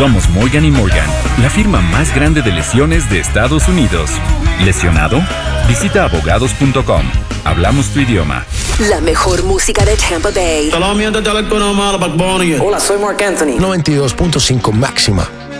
Somos Morgan & Morgan, la firma más grande de lesiones de Estados Unidos. ¿Lesionado? Visita abogados.com. Hablamos tu idioma. La mejor música de Tampa Bay. Hola, soy Marc Anthony. 92.5 máxima.